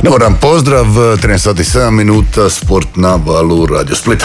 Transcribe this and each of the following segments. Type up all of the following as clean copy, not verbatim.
Dobar dan, pozdrav, 13 sati 7 minuta, sport na valu Radio Splita.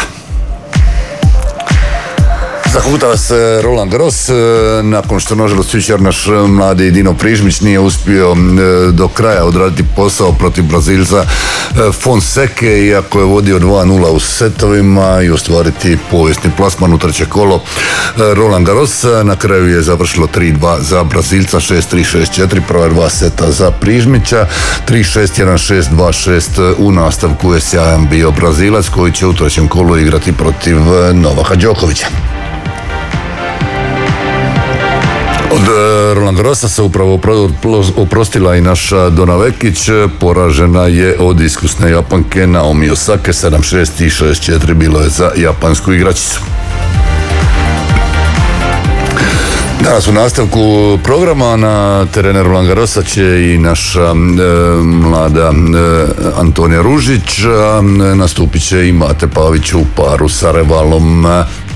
Zakutava se Roland Garros nakon što nažalost jučer naš mladi Dino Prižmić nije uspio do kraja odraditi posao protiv Brazilca Fonseke, iako je vodio 2-0 u setovima i ostvariti povijesni plasman u treće kolo Roland Garros. Na kraju je završilo 3-2 za Brazilca, 6-3, 6-4, prva dva seta za Prižmića, 3-6, 1-6, 2-6. U nastavku je sjajan bio Brazilac koji će u trećem kolu igrati protiv Novaka Đokovića. Od Roland Garrosa se upravo oprostila i naša Dona Vekić, poražena je od iskusne Japanke Naomi Osake, 7-6 i 6-4 bilo je za japansku igračicu. Danas u nastavku programa na terenu Roland Garrosa će i naša mlada Antonija Ružić, nastupit će i Mate Pavić u paru sa Revalom.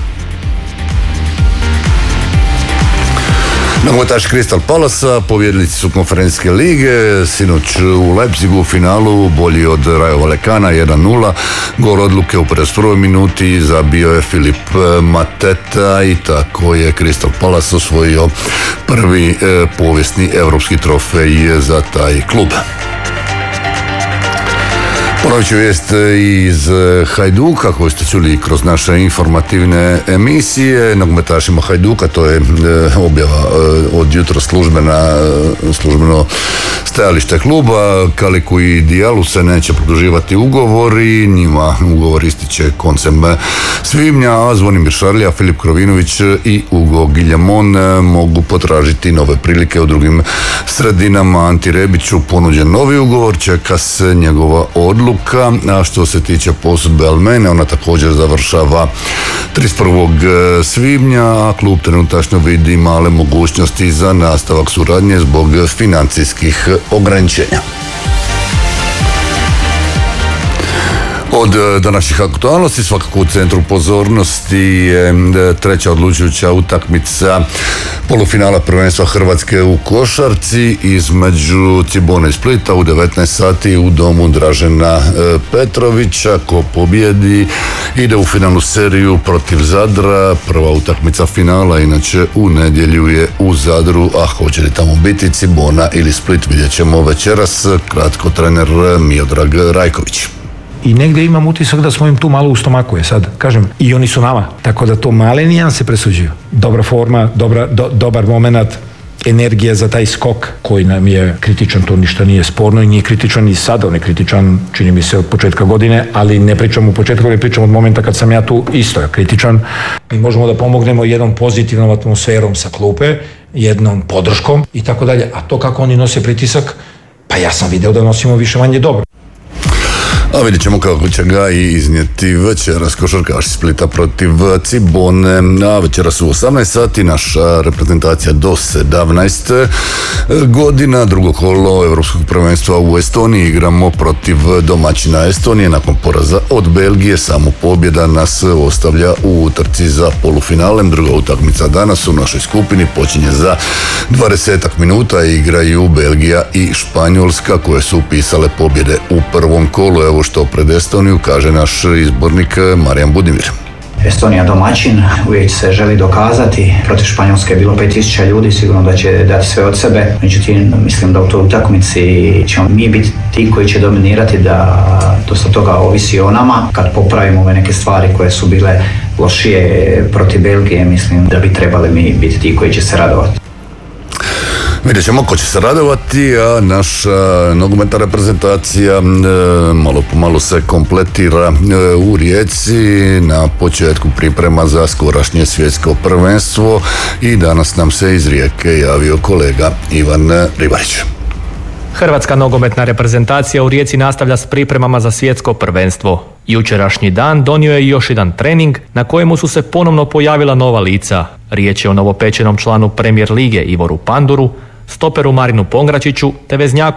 Nogometaši Crystal Palasa pobjednici su konferencijske lige, sinoć u Leipzigu u finalu bolji od Rayo Vallecana 1-0, gol odluke u 51. minuti zabio je Filip Mateta i tako je Crystal Palace osvojio prvi povijesni europski trofej za taj klub. Ponovit ću vijest iz Hajduka koju ste čuli kroz naše informativne emisije. Nogometašima Hajduka, to je objava od jutra službeno stajalište kluba. Kaliku i Dijalu se neće produživati ugovori, njima ugovor ističe koncem svibnja, a Zvonimir Šarlija, Filip Krovinović i Ugo Giljamon mogu potražiti nove prilike u drugim sredinama. Anti Rebiću ponuđen novi ugovor, čeka se njegova odluka. A što se tiče posudbe Almene, ona također završava 31. svibnja, a klub trenutačno vidi male mogućnosti za nastavak suradnje zbog financijskih ograničenja. Od današnjih aktualnosti svakako u centru pozornosti je treća odlučujuća utakmica polufinala prvenstva Hrvatske u košarci između Cibone i Splita u 19 sati u domu Dražena Petrovića. Ko pobjedi ide u finalnu seriju protiv Zadra. Prva utakmica finala inače u nedjelju je u Zadru, a hoće li tamo biti Cibona ili Split vidjet ćemo večeras. Kratko trener Miodrag Rajković. I negdje imam utisak da smo im tu malo u stomaku, sad kažem, i oni su nama, tako da to male nijanse presuđuju. Dobra forma, dobar moment, energija za taj skok koji nam je kritičan, to ništa nije sporno i nije kritičan ni sada, on je kritičan čini mi se od početka godine, ali ne pričam u početku, ne pričam od momenta kad sam ja tu isto kritičan. Mi možemo da pomognemo jednom pozitivnom atmosferom sa klupe, jednom podrškom i tako dalje, a to kako oni nose pritisak, pa ja sam video da nosimo više manje dobro. A vidjet ćemo kako će ga i iznijeti večeras košarkaši Splita protiv Cibone. A večeras u 18 sati naša reprezentacija do 17 godina. Drugo kolo Europskog prvenstva u Estoniji. Igramo protiv domaćina Estonije. Nakon poraza od Belgije samo pobjeda nas ostavlja u utrci za polufinalem. Druga utakmica danas u našoj skupini počinje za 20 minuta. Igraju Belgija i Španjolska koje su upisale pobjede u prvom kolu. Evo što pred Estoniju kaže naš izbornik Marijan Budimir. Estonija domaćin, uvijek se želi dokazati. Protiv Španjolske je bilo 5000 ljudi, sigurno da će dati sve od sebe. Međutim, mislim da u toj utakmici ćemo mi biti ti koji će dominirati, da dosta toga ovisi o nama. Kad popravimo ove neke stvari koje su bile lošije protiv Belgije, mislim da bi trebali mi biti ti koji će se radovati. Vidjet ćemo ko će se radovati, a naša nogometna reprezentacija malo po malo se kompletira u Rijeci na početku priprema za skorašnje svjetsko prvenstvo i danas nam se iz Rijeke javio kolega Ivan Ribarić. Hrvatska nogometna reprezentacija u Rijeci nastavlja s pripremama za svjetsko prvenstvo. Jučerašnji dan donio je još jedan trening na kojemu su se ponovno pojavila nova lica. Riječ je o novopečenom članu Premier lige Ivoru Panduru, stoperu Marinu Pongračiću te veznjaku